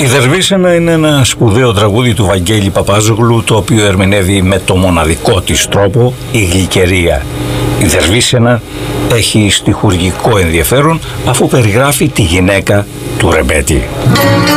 Η Δερβίσαινα είναι ένα σπουδαίο τραγούδι του Βαγγέλη Παπάζογλου, το οποίο ερμηνεύει με το μοναδικό της τρόπο η Γλυκερία. Η Δερβίσαινα έχει στιχουργικό ενδιαφέρον αφού περιγράφει τη γυναίκα του Ρεμπέτη.